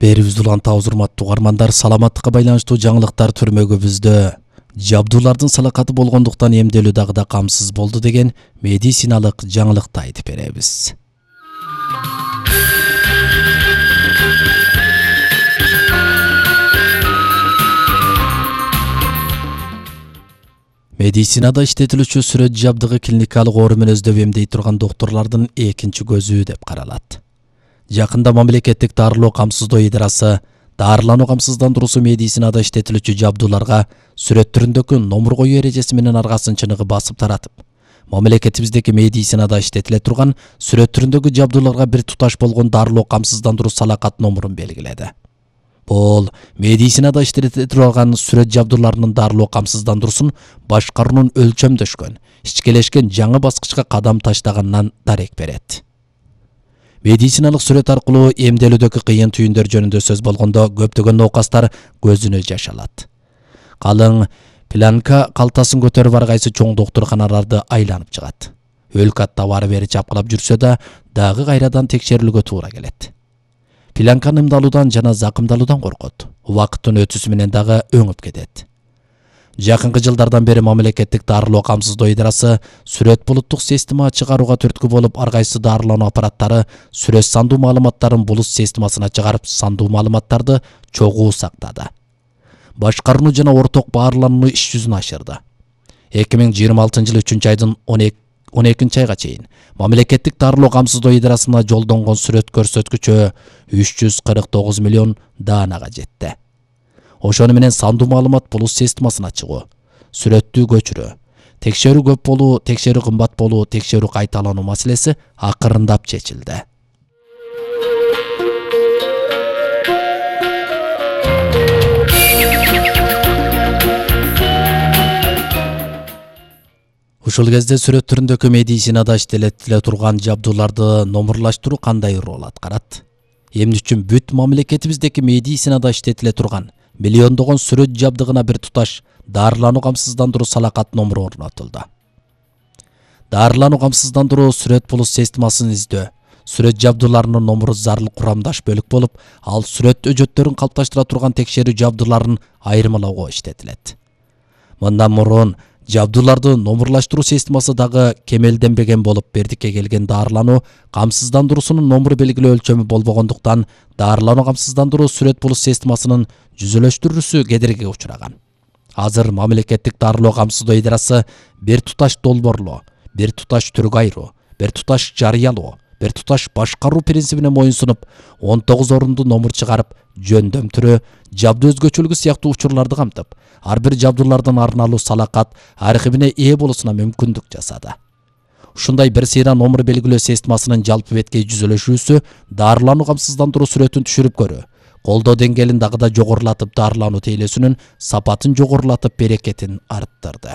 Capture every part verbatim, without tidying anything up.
Берибиз улантабыз урматтуу угармандар, саламаттыкка байланыштуу жаңылыктар түрмөгүбүздө. Жабдуулардын салакаты болгондуктан эмделүү дагы да камсыз болду деген медициналык жаңылыкты айтып беребиз. Медицинада иштетилүүчү сүрөт жабдыгы клиникалык оору менен өздөп эмдей турган доктурлардын экинчи көзү деп каралат. Жакында мамлекеттик дарылоо камсыздоо идарасы дарылануу камсыздандыруусу медицинада иштетилүүчү жабдууларга сүрөт түрүндөгү номер коюу эрежеси менен аргасын чыныгы басып таратып, мамлекетибиздеги медицинада иштетиле турган сүрөт түрүндөгү жабдууларга бир туташ болгон дарылоо камсыздандыруу салакат номурун белгиледи. Бул медицинада иштетиле турган сүрөт жабдууларынын дарылоо камсыздандыруусун башкаруунун өлчөмдөшкөн, ичкелешкен жаңы баскычка кадам таштаганынан дарек берет. Медициналык сүрөт аркылуу эмделүүдөгү кыйын түйүндөр жөнүндө сөз болгондо көптөгөн ноокастар көзүнө жаш алат. Калың планка калтасын көтөрүп ар кайсы чоң доктурканаларды айланып чыгат. Өлкатта бары бери чапкылап жүрсө да, дагы кайрадан текшерилүүгө туура келет. Планканы ымдалуудан жана закымдалуудан коркот. Убакыттын өтүүсү менен дагы өңүп кетет. Жакынкы жылдардан бери мамлекеттик дарылоо камсыздоо идарасы сүрөт булуттук система чыгарууга түрткү болуп, ар кайсы дарылануу аппараттары сүрөт сандуу маалыматтарын булут системасына чыгарып, сандуу маалыматтарды чогуу сактады. Башкарууну жана орток баарланууну иш жүзүнө ашырды. эки миң жыйырма алтынчы жылы үчүнчү айдын он экинчи айга чейин мамлекеттик дарылоо камсыздоо идарасына жолдонгон сүрөт көрсөткүчү үч жүз кырк тогуз миллион даанага жетти. Ошону менен сандуу маалымат булут системасына чыгуу, сүрөттү көчүрүү, текшерүү көп болуу, текшерүү кымбат болуу, текшерүү кайталануу маселеси акырындап чечилди. Ушул кезде сүрөт түрүндөгү медицинада иштетиле турган жабдууларды номурлаштыруу кандай роль аткарат? Эмне үчүн бүт мамлекетибиздеги медицинада иштетиле турган миллиондогон сүрөт жабдыгына бир туташ дарылануу камсыздандыруу салакат номуру орнотулду. Дарылануу камсыздандыруу сүрөт булут системасын издөө, сүрөт жабдууларынын номуру зарыл курамдаш бөлүк болуп, ал сүрөт өжөттөрүн калыпташтыра турган текшерүү жабдууларын айырмалоого иштетилет. Мындан мурун жабдууларды номурлаштыруу системасы дагы кемелденбеген болуп, бердикке келген дарылануу камсыздандыруусунун номуру белгилөө өлчөмү болбогондуктан дарылануу камсыздандыруу сүрөт булут системасынын жүзөлөштүрүүсү кедергиге учураган. Азыр мамлекеттик дарылоо камсыздоо идарасы бир туташ долбоорлоо, бир туташ түргө айыруу, бир туташ жарыялоо, бир туташ башкаруу принцибине моюнсунуп, он тогуз орунду номур чыгарып, жөндөм түрү, жабдуу өзгөчөлүгү сыяктуу учурларды камтып, ар бир жабдуулардын арналуу салакат архивине ээ болуусуна мүмкүндүк жасады. Ушундай бир сыйра номур белгилөө системасынын жалпы беткей жүзөлөшүүсү дарылануу камсыздандыруу сүрөтүн түшүрүп көрүү, колдоо деңгээлин дагы да жогорулатып, дарылануу тейлөөсүнүн сапатын жогорулатып, берекетин арттырды.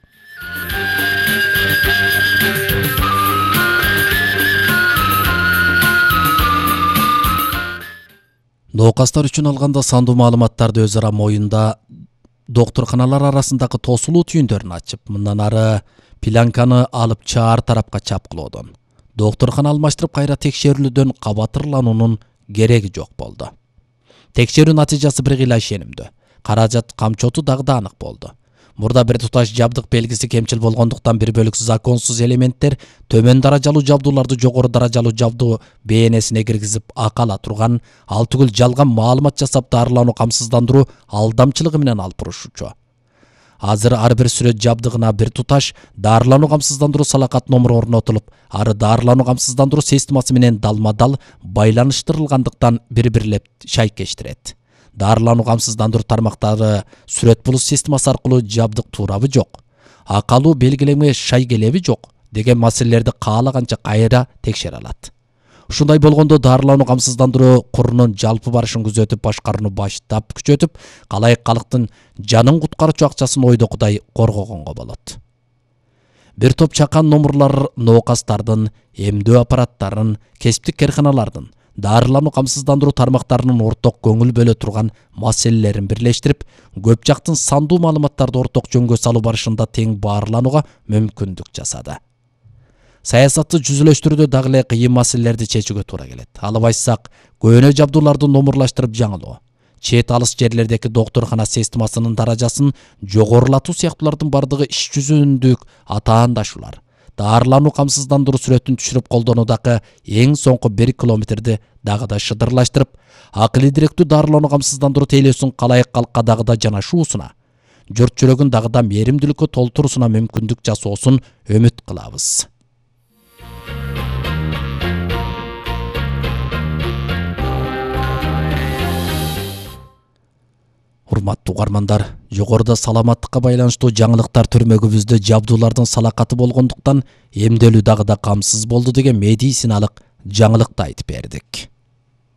Ноокастар үчүн алганда сандуу маалыматтарды өз ара моюнда доктурканалар арасындагы тосулуу түйүндөрүн ачып, мындан ары планканы алып чаар тарапка чапкылоодон, доктуркана алмаштырып кайра текшерүүлүүдөн кабатырлануунун кереги жок болду. Текшерүү натыйжасы бир кыйла ишенимдүү, каражат камчоту дагы да анык болду. Мурда бир туташ жабдык белгиси кемчил болгондуктан бир бөлүк законсуз элементтер төмөн даражалуу жабдууларды жогору даражалуу жабдуу бээнесине киргизип акала турган, ал түгүл жалган маалымат жасап дарылануу камсыздандыруу алдамчылыгы менен алып бурушчу. Азыр ар бир сүрөт жабдыгына бир туташ дарылануу камсыздандыруу салакат номуру орнотулуп, ары дарылануу камсыздандыруу системасы менен далма-дал байланыштырылгандыктан бири-бирлеп шайкештирет. Дарылануу камсыздандыруу тармактары сүрөт булут системасы аркылуу жабдык туурабы жок, акалуу белгилеме шай келеби жок деген маселелерди каалаганча кайра текшере алат. Ушундай болгондо дарылануу камсыздандыруу курунун жалпы барышын күзөтүп, башкарууну баштап күчөтүп, калайык калктын жанын куткарчу акчасын ойдокудай коргогонго болот. Бир топ чакан номурлар ноокастардын, эмдөө аппараттарын, кесиптик керканалардын, дарылануу камсыздандыруу тармактарынын орток көңүл бөлө турган маселелерин бирлештирип, көп жактын сандуу маалыматтарды орток жөнгө салуу барышында тең баарланууга мүмкүндүк жасады. саясатты жүзүлөштүрүүдө дагы эле кыйын маселелерди чечүүгө туура келет. Алып айтсак, көөнө жабдууларды номурлаштырып жаңылоо, чет алыс жерлердеги доктурхана системасынын даражасын жогорулатуу сыяктуулардын бардыгы иш жүзүндүк атаандашуулар. Даарылануу камсыздандыруу сүрөтүн түшүрүп колдонуудагы эң соңку бир километрди дагы да шыдырлаштырып, акылы директүү даарылануу камсыздандыруу тейлөөсүн калайык калкка дагы да жанашуусуна, журт жүрөгүн дагы да мээримдүүлүккө толтуруусуна мүмкүндүк жасоосун үмүт кылабыз. Урматтуу угармандар, жогоруда саламаттыкка байланыштуу жаңылыктар түрмөгүбүздө жабдуулардын салакаты болгондуктан эмделүү дагы да камсыз болду деген медициналык жаңылыкты айтып бердик.